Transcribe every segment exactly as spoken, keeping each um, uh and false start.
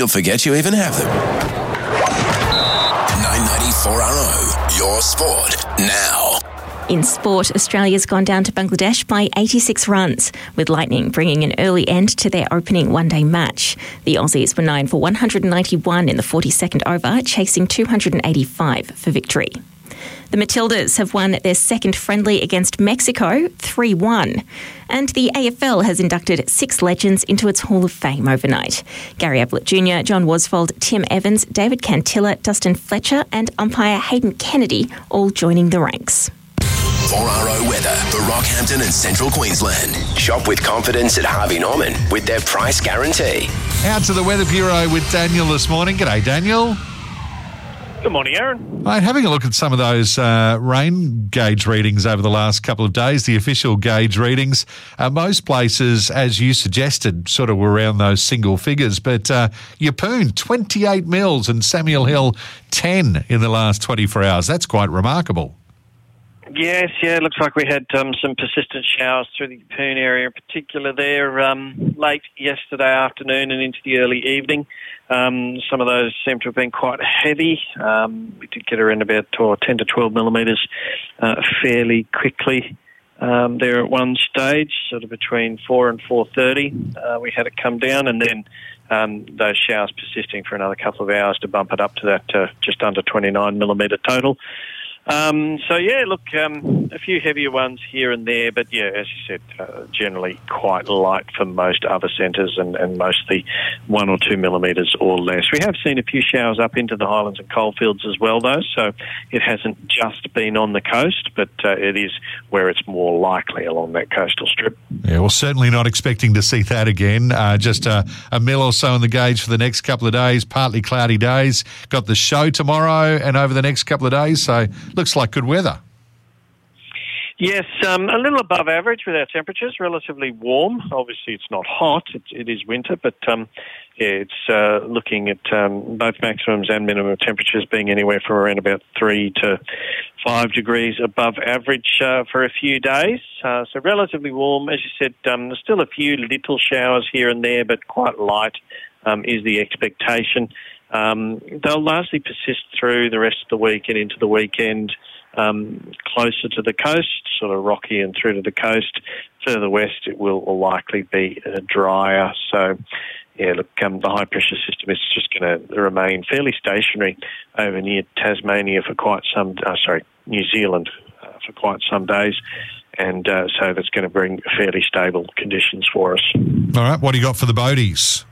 You'll forget you even have them. nine ninety-four R O, your sport now. In sport, Australia's gone down to Bangladesh by eighty-six runs, with Lightning bringing an early end to their opening one-day match. The Aussies were nine for one hundred ninety-one in the forty-second over, chasing two hundred eighty-five for victory. The Matildas have won their second friendly against Mexico, three one. And the A F L has inducted six legends into its Hall of Fame overnight. Gary Ablett Junior, John Worsfold, Tim Evans, David Cantilla, Dustin Fletcher and umpire Hayden Kennedy all joining the ranks. four R O weather for Rockhampton and Central Queensland. Shop with confidence at Harvey Norman with their price guarantee. Out to the Weather Bureau with Daniel this morning. G'day, Daniel. Good morning, Aaron. Right, having a look at some of those uh, rain gauge readings over the last couple of days, the official gauge readings, uh, most places, as you suggested, sort of were around those single figures. But uh, Yeppoon, twenty-eight mils, and Samuel Hill, ten in the last twenty-four hours. That's quite remarkable. Yes, yeah, it looks like we had um, some persistent showers through the Yeppoon area, in particular there um, late yesterday afternoon and into the early evening. Um, some of those seem to have been quite heavy. Um, we did get around about oh, ten to twelve millimetres uh, fairly quickly um, there at one stage, sort of between four and four thirty. Uh, we had it come down, and then um, those showers persisting for another couple of hours to bump it up to that uh, just under twenty-nine millimetre total. Um, so, yeah, look, um, a few heavier ones here and there, but, yeah, as you said, uh, generally quite light for most other centres and, and mostly one or two millimetres or less. We have seen a few showers up into the Highlands and Coalfields as well, though, so it hasn't just been on the coast, but uh, it is where it's more likely along that coastal strip. Yeah, well, certainly not expecting to see that again. Uh, just uh, a mil or so on the gauge for the next couple of days, partly cloudy days. Got the show tomorrow and over the next couple of days, so looks like good weather. Yes, um, a little above average with our temperatures, relatively warm. Obviously, it's not hot. It, it is winter, but um, yeah, it's uh, looking at um, both maximums and minimum temperatures being anywhere from around about three to five degrees above average uh, for a few days. Uh, so relatively warm. As you said, um, there's still a few little showers here and there, but quite light um, is the expectation. Um, they'll largely persist through the rest of the week and into the weekend. Um, closer to the coast, sort of rocky and through to the coast. Further west, it will, will likely be uh, drier. So, yeah, look, um, the high-pressure system is just going to remain fairly stationary over near Tasmania for quite some, uh, sorry, New Zealand uh, for quite some days. And uh, so that's going to bring fairly stable conditions for us. All right, what do you got for the boaties?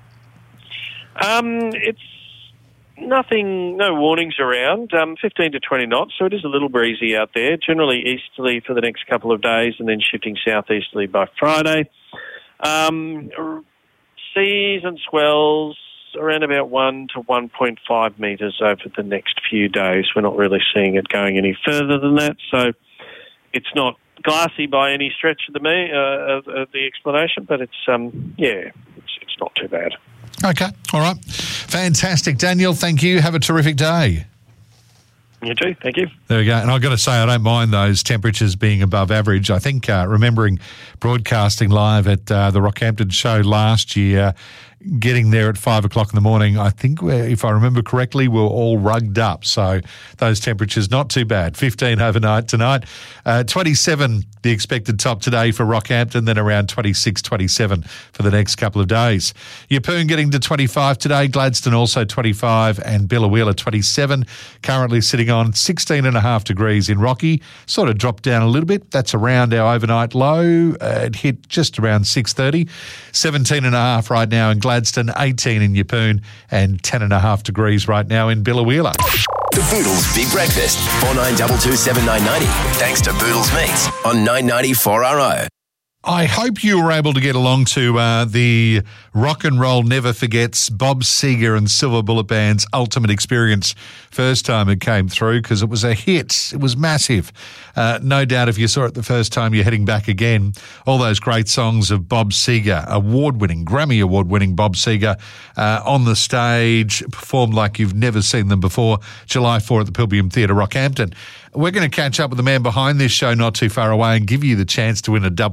Um, it's Nothing, no warnings around, um, fifteen to twenty knots, so it is a little breezy out there, generally easterly for the next couple of days and then shifting southeasterly by Friday. Um, seas and swells around about one to one point five metres over the next few days. We're not really seeing it going any further than that, so it's not glassy by any stretch of the, me, uh, of, of the explanation, but it's, um, yeah, it's, it's not too bad. Okay, all right. Fantastic. Daniel, thank you. Have a terrific day. You too, thank you. There we go. And I've got to say, I don't mind those temperatures being above average. I think uh, remembering broadcasting live at uh, the Rockhampton show last year, getting there at five o'clock in the morning, I think, we're, if I remember correctly, we're all rugged up. So those temperatures, not too bad. fifteen overnight tonight. Uh, twenty-seven, the expected top today for Rockhampton, then around twenty-six, twenty-seven for the next couple of days. Yeppoon getting to twenty-five today, Gladstone also twenty-five, and Biloela twenty-seven. Currently sitting on sixteen and a half degrees in Rocky. Sort of dropped down a little bit. That's around our overnight low. Uh, it hit just around six thirty. seventeen and a half right now in Gladstone, eighteen in Yeppoon, and ten and a half degrees right now in Biloela. The Boodles Big Breakfast, four nine two two seven nine nine zero. Thanks to Boodles Meats on nine ninety-four R O. I hope you were able to get along to uh, the Rock and Roll Never Forgets Bob Seger and Silver Bullet Band's Ultimate Experience first time it came through, because it was a hit. It was massive. Uh, no doubt if you saw it the first time, you're heading back again. All those great songs of Bob Seger, award-winning, Grammy award-winning Bob Seger, uh, on the stage, performed like you've never seen them before, July fourth at the Pilbeam Theatre, Rockhampton. We're going to catch up with the man behind this show not too far away and give you the chance to win a double pass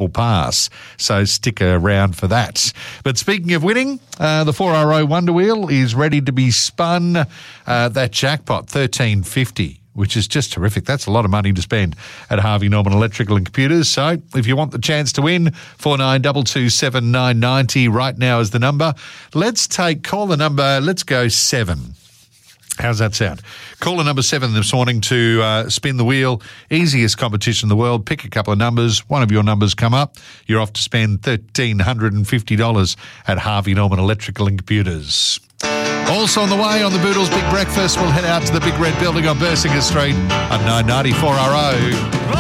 class. So stick around for that. But speaking of winning, uh, the four R O Wonder Wheel is ready to be spun. Uh, that jackpot, thirteen fifty. Which is just terrific. That's a lot of money to spend at Harvey Norman Electrical and Computers. So if you want the chance to win, four nine two two seven nine nine zero right now is the number. Let's take, call the number, let's go seven. How's that sound? Call the number seven this morning to uh, spin the wheel. Easiest competition in the world. Pick a couple of numbers. One of your numbers come up. You're off to spend one thousand three hundred fifty dollars at Harvey Norman Electrical and Computers. Also on the way on the Boodles Big Breakfast, we'll head out to the Big Red Building on Bersinger Street on nine ninety-four R O.